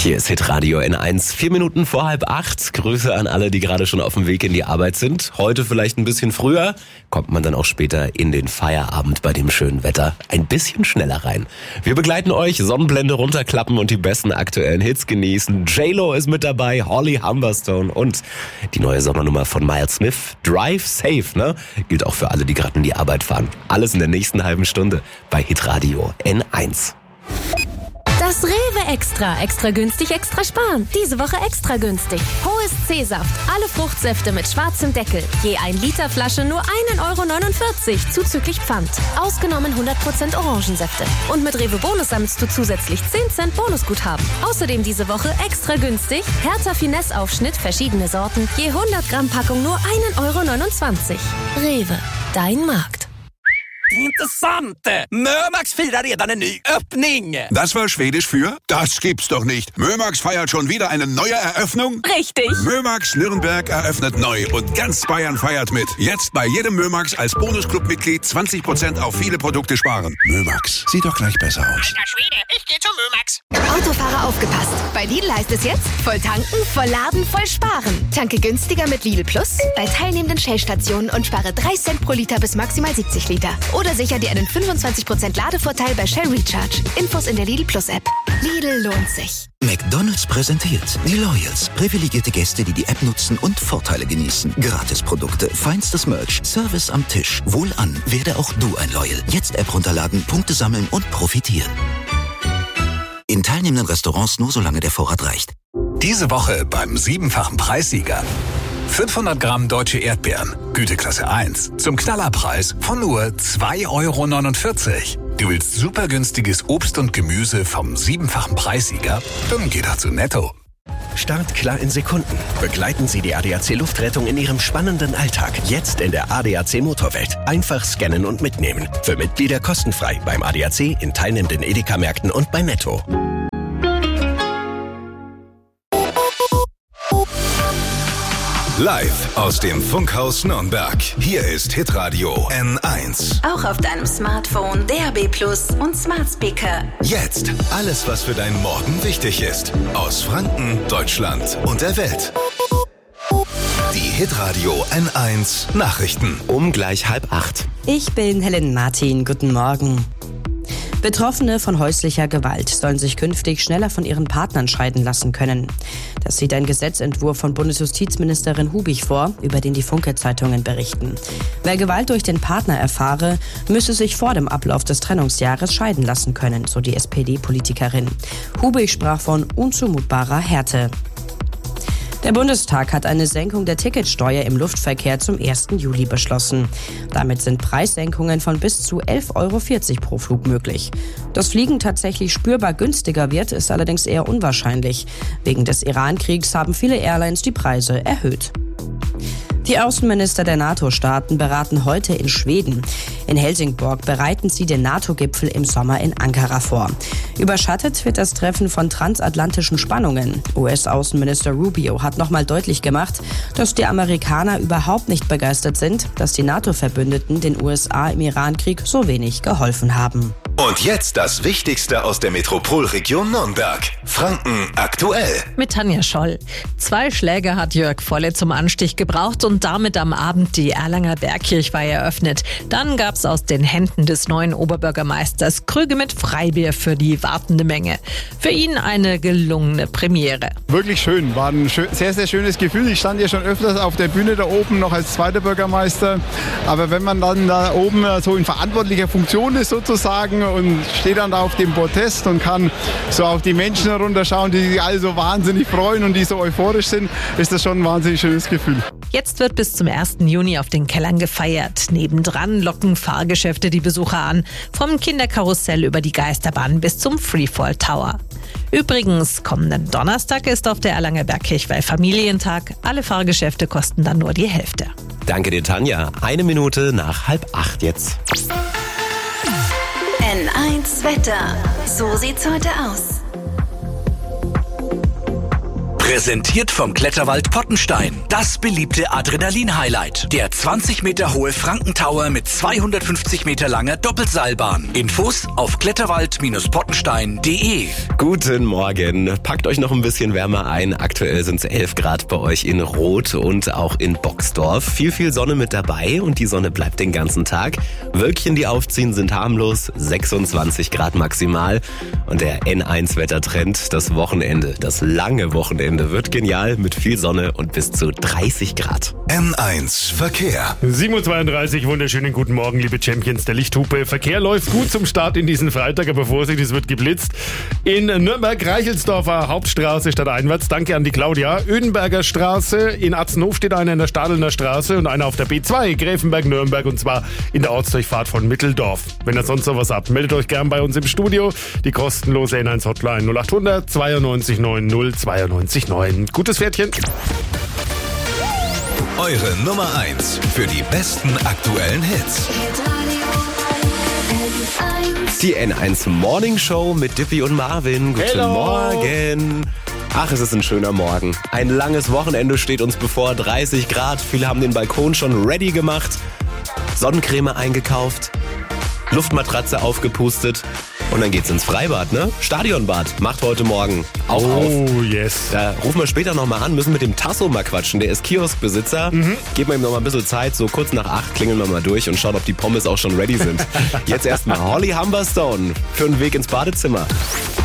Hier ist Hitradio N1, 4 Minuten vor 7:30. Grüße an alle, die gerade schon auf dem Weg in die Arbeit sind. Heute vielleicht ein bisschen früher, kommt man dann auch später in den Feierabend bei dem schönen Wetter ein bisschen schneller rein. Wir begleiten euch, Sonnenblende runterklappen und die besten aktuellen Hits genießen. J-Lo ist mit dabei, Holly Humberstone und die neue Sommernummer von Miles Smith, Drive Safe, ne? Gilt auch für alle, die gerade in die Arbeit fahren. Alles in der nächsten halben Stunde bei Hitradio N1. Das Rewe Extra. Extra günstig, extra sparen. Diese Woche extra günstig. Hohes C-Saft. Alle Fruchtsäfte mit schwarzem Deckel. Je 1 Liter Flasche nur 1,49 € zuzüglich Pfand. Ausgenommen 100% Orangensäfte. Und mit Rewe Bonus sammelst du zusätzlich 10 Cent Bonusguthaben. Außerdem diese Woche extra günstig. Hertha Finesse Aufschnitt, verschiedene Sorten. Je 100 Gramm Packung nur 1,29 €. Rewe. Dein Markt. Intressant! Mömax firar redan en ny öppning! Das war Schwedisch für? Das gibt's doch nicht. Mömax feiert schon wieder eine neue Eröffnung? Richtig! Mömax Nürnberg eröffnet neu und ganz Bayern feiert mit. Jetzt bei jedem Mömax als Bonusclub-Mitglied 20% auf viele Produkte sparen. Mömax, sieht doch gleich besser aus. Alter Schwede, ich geh zum Mömax! Autofahrer aufgepasst. Bei Lidl heißt es jetzt, voll tanken, voll laden, voll sparen. Tanke günstiger mit Lidl Plus bei teilnehmenden Shell-Stationen und spare 3 Cent pro Liter bis maximal 70 Liter. Oder sicher dir einen 25% Ladevorteil bei Shell Recharge. Infos in der Lidl Plus App. Lidl lohnt sich. McDonald's präsentiert die Loyals. Privilegierte Gäste, die die App nutzen und Vorteile genießen. Gratisprodukte, feinstes Merch, Service am Tisch. Wohlan, werde auch du ein Loyal. Jetzt App runterladen, Punkte sammeln und profitieren. In teilnehmenden Restaurants nur solange der Vorrat reicht. Diese Woche beim 7-fachen Preissieger. 500 Gramm deutsche Erdbeeren, Güteklasse 1, zum Knallerpreis von nur 2,49 €. Du willst super günstiges Obst und Gemüse vom 7-fachen Preissieger? Dann geh doch zu Netto. Startklar in Sekunden. Begleiten Sie die ADAC Luftrettung in Ihrem spannenden Alltag. Jetzt in der ADAC Motorwelt. Einfach scannen und mitnehmen. Für Mitglieder kostenfrei beim ADAC, in teilnehmenden Edeka-Märkten und bei Netto. Live aus dem Funkhaus Nürnberg. Hier ist Hitradio N1. Auch auf deinem Smartphone, DAB+ und Smart Speaker. Jetzt alles, was für deinen Morgen wichtig ist. Aus Franken, Deutschland und der Welt. Die Hitradio N1 Nachrichten. Um gleich 7:30. Ich bin Helen Martin. Guten Morgen. Betroffene von häuslicher Gewalt sollen sich künftig schneller von ihren Partnern scheiden lassen können. Das sieht ein Gesetzentwurf von Bundesjustizministerin Hubig vor, über den die Funke-Zeitungen berichten. Wer Gewalt durch den Partner erfahre, müsse sich vor dem Ablauf des Trennungsjahres scheiden lassen können, so die SPD-Politikerin. Hubig sprach von unzumutbarer Härte. Der Bundestag hat eine Senkung der Ticketsteuer im Luftverkehr zum 1. Juli beschlossen. Damit sind Preissenkungen von bis zu 11,40 € pro Flug möglich. Dass Fliegen tatsächlich spürbar günstiger wird, ist allerdings eher unwahrscheinlich. Wegen des Iran-Kriegs haben viele Airlines die Preise erhöht. Die Außenminister der NATO-Staaten beraten heute in Schweden. In Helsingborg bereiten sie den NATO-Gipfel im Sommer in Ankara vor. Überschattet wird das Treffen von transatlantischen Spannungen. US-Außenminister Rubio hat nochmal deutlich gemacht, dass die Amerikaner überhaupt nicht begeistert sind, dass die NATO-Verbündeten den USA im Iran-Krieg so wenig geholfen haben. Und jetzt das Wichtigste aus der Metropolregion Nürnberg. Franken aktuell. Mit Tanja Scholl. 2 Schläge hat Jörg Volle zum Anstich gebraucht und damit am Abend die Erlanger Bergkirchweih eröffnet. Dann gab's aus den Händen des neuen Oberbürgermeisters Krüge mit Freibier für die wartende Menge. Für ihn eine gelungene Premiere. Wirklich schön, war ein sehr, sehr schönes Gefühl. Ich stand ja schon öfters auf der Bühne da oben noch als zweiter Bürgermeister. Aber wenn man dann da oben so in verantwortlicher Funktion ist sozusagen und steht dann da auf dem Podest und kann so auf die Menschen herunterschauen, die sich alle so wahnsinnig freuen und die so euphorisch sind, ist das schon ein wahnsinnig schönes Gefühl. Jetzt wird bis zum 1. Juni auf den Kellern gefeiert. Nebendran locken Fahrgeschäfte die Besucher an. Vom Kinderkarussell über die Geisterbahn bis zum Freefall Tower. Übrigens, kommenden Donnerstag ist auf der Erlanger Bergkirchweih Familientag. Alle Fahrgeschäfte kosten dann nur die Hälfte. Danke dir, Tanja. 1 Minute nach 7:30 jetzt. N1 Wetter. So sieht's heute aus. Präsentiert vom Kletterwald Pottenstein. Das beliebte Adrenalin-Highlight. Der 20 Meter hohe Frankentower mit 250 Meter langer Doppelseilbahn. Infos auf kletterwald-pottenstein.de. Guten Morgen. Packt euch noch ein bisschen wärmer ein. Aktuell sind es 11 Grad bei euch in Roth und auch in Boxdorf. Viel Sonne mit dabei und die Sonne bleibt den ganzen Tag. Wölkchen, die aufziehen, sind harmlos. 26 Grad maximal. Und der N1-Wettertrend, das Wochenende, das lange Wochenende wird genial mit viel Sonne und bis zu 30 Grad. N1 Verkehr. 7.32 Uhr, wunderschönen guten Morgen, liebe Champions der Lichthupe. Verkehr läuft gut zum Start in diesen Freitag, aber Vorsicht, es wird geblitzt. In Nürnberg, Reichelsdorfer Hauptstraße stadteinwärts, danke an die Claudia. Ödenberger Straße, in Atzenhof steht einer in der Stadelner Straße und einer auf der B2, Gräfenberg-Nürnberg, und zwar in der Ortsdurchfahrt von Mitteldorf. Wenn ihr sonst noch was habt, meldet euch gern bei uns im Studio. Die kostenlose N1-Hotline 0800 92 90 92 9. Gutes Pferdchen. Eure Nummer 1 für die besten aktuellen Hits. Die N1 Morning Show mit Dippy und Marvin. Guten Morgen. Ach, es ist ein schöner Morgen. Ein langes Wochenende steht uns bevor. 30 Grad. Viele haben den Balkon schon ready gemacht. Sonnencreme eingekauft. Luftmatratze aufgepustet. Und dann geht's ins Freibad, ne? Stadionbad macht heute Morgen auch auf. Oh, yes. Da rufen wir später nochmal an, müssen mit dem Tasso mal quatschen. Der ist Kioskbesitzer. Geben wir ihm nochmal ein bisschen Zeit. So kurz nach 8 klingeln wir mal durch und schauen, ob die Pommes auch schon ready sind. Jetzt erstmal Holly Humberstone für einen Weg ins Badezimmer.